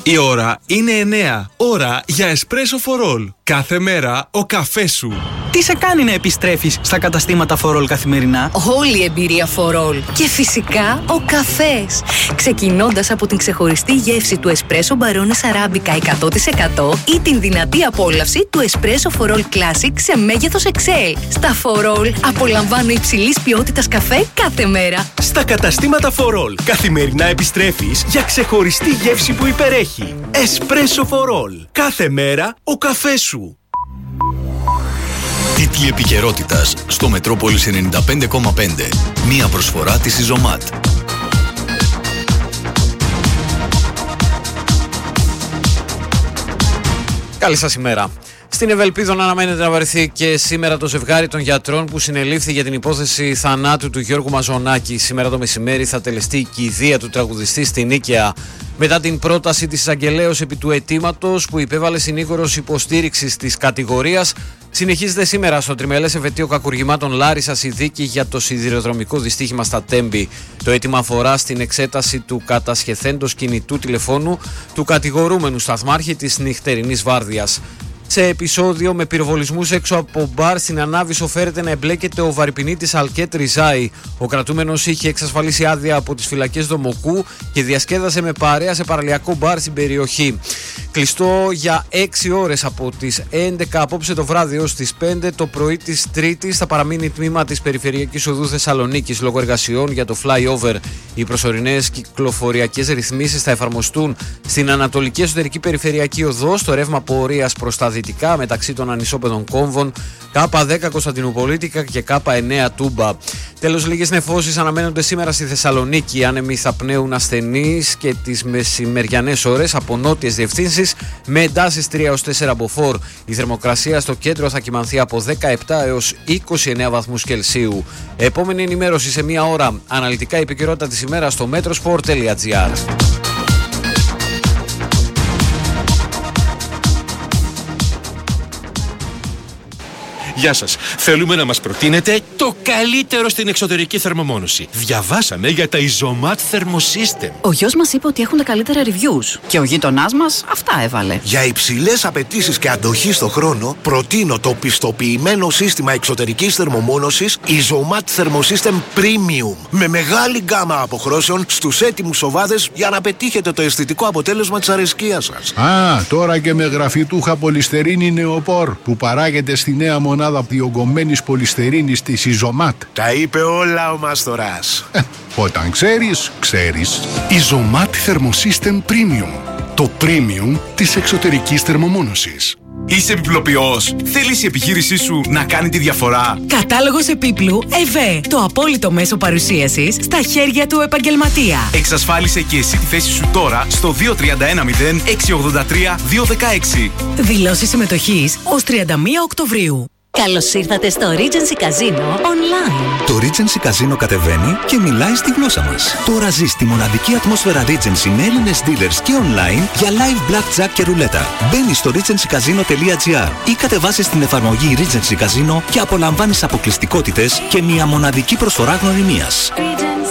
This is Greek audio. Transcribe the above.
Η ώρα είναι 9. Ώρα για Espresso for All. Κάθε μέρα ο καφές σου. Τι σε κάνει να επιστρέφεις στα καταστήματα For All καθημερινά? Όλη η εμπειρία For All. Και φυσικά ο καφές. Ξεκινώντας από την ξεχωριστή γεύση του Espresso Barones Arabica 100% ή την δυνατή απόλαυση του Espresso For All Classic σε μέγεθος XL. Στα For All απολαμβάνω υψηλής ποιότητας καφέ κάθε μέρα. Στα καταστήματα For All καθημερινά επιστρέφεις για ξεχωριστή γεύση που υπερέχει. Espresso For All. Κάθε μέρα ο καφές σου. Τίτλοι επικαιρότητας στο Μετρόπολης 95,5. Μία προσφορά της Ιζωμάτ. Καλή σας ημέρα. Στην Ευελπίδων αναμένεται να βρεθεί και σήμερα το ζευγάρι των γιατρών που συνελήφθη για την υπόθεση θανάτου του Γιώργου Μαζονάκη. Σήμερα το μεσημέρι θα τελεστεί η κηδεία του τραγουδιστή στη Νίκαια. Μετά την πρόταση της εισαγγελέως επί του αιτήματος που υπέβαλε συνήγορος υποστήριξης της κατηγορίας, συνεχίζεται σήμερα στο τριμελές εφετείο κακουργημάτων Λάρισσας η δίκη για το σιδηροδρομικό δυστύχημα στα Τέμπη. Το αίτημα αφορά στην εξέταση του κατασχεθέντος κινητού τηλεφώνου του κατηγορούμενου σταθμάρχη της νυχτερινής βάρδιας. Σε επεισόδιο με πυροβολισμούς έξω από μπαρ στην Ανάβησο φέρεται να εμπλέκεται ο βαρυπινίτης Αλκέτ Ριζάη. Ο κρατούμενος είχε εξασφαλίσει άδεια από τις φυλακές Δομοκού και διασκέδασε με παρέα σε παραλιακό μπαρ στην περιοχή. Κλειστό για 6 ώρες από τις 11 απόψε το βράδυ ως τις 5 το πρωί της Τρίτης θα παραμείνει τμήμα της Περιφερειακής Οδού Θεσσαλονίκης λόγω εργασιών για το flyover. Οι προσωρινές κυκλοφοριακές ρυθμίσεις θα εφαρμοστούν στην Ανατολική Εσωτερική Περιφερειακή Οδό, στο ρεύμα πορείας προς τα δυτικά μεταξύ των ανισόπεδων κόμβων K10 Κωνσταντινουπολίτικα και K9 Τούμπα. Τέλος, λίγες νεφώσεις αναμένονται σήμερα στη Θεσσαλονίκη. Οι άνεμοι θα πνέουν ασθενείς και τις μεσημεριανές ώρες από νότιες διευθύνσεις με εντάσεις 3 έως 4 μποφόρ. Η θερμοκρασία στο κέντρο θα κυμανθεί από 17 έως 29 βαθμούς Κελσίου. Επόμενη ενημέρωση σε μία ώρα. Αναλυτικά επικαιρότητα της ημέρας στο metrosport.gr. Γεια σας. Θέλουμε να μας προτείνετε το καλύτερο στην εξωτερική θερμομόνωση. Διαβάσαμε για τα Ιζωμάτ Thermosystem. Ο γιος μας είπε ότι έχουν τα καλύτερα reviews και ο γείτονάς μας αυτά έβαλε. Για υψηλές απαιτήσεις και αντοχή στο χρόνο, προτείνω το πιστοποιημένο σύστημα εξωτερικής θερμομόνωσης Ιζωμάτ Thermosystem Premium. Με μεγάλη γκάμα αποχρώσεων στους έτοιμους οβάδες για να πετύχετε το αισθητικό αποτέλεσμα της αρεσκίας σας. Τώρα και με γραφιτούχα πολυστερίνη νεοπόρ που παράγεται στη νέα μονάδα διογκωμένης πολυστερίνης της Ιζωμάτ. Τα είπε όλα ο Μάστορας. Όταν ξέρεις, ξέρεις. Ιζωμάτ Thermosystem Premium. Το premium της εξωτερικής θερμομόνωσης. Είσαι επιπλοποιός. Θέλεις η επιχείρησή σου να κάνει τη διαφορά. Κατάλογος επίπλου ΕΒΕ. Το απόλυτο μέσο παρουσίασης στα χέρια του επαγγελματία. Εξασφάλισε και εσύ τη θέση σου τώρα στο 2310 683 216. Δηλώσεις συμμετοχής ως 31 Οκτωβρίου. Καλώς ήρθατε στο Regency Casino Online. Το Regency Casino κατεβαίνει και μιλάει στη γλώσσα μας. Τώρα ζεις τη μοναδική ατμόσφαιρα Regency με Έλληνες dealers και online για live blackjack και ρουλέτα. Μπαίνεις στο regencycasino.gr ή κατεβάσεις την εφαρμογή Regency Casino και απολαμβάνεις αποκλειστικότητες και μια μοναδική προσφορά γνωριμίας.